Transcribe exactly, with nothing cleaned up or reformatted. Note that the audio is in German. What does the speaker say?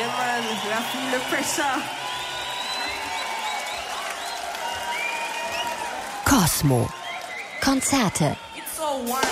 Yeah, man. We are feeling the pressure. Cosmo. Konzerte. It's so warm.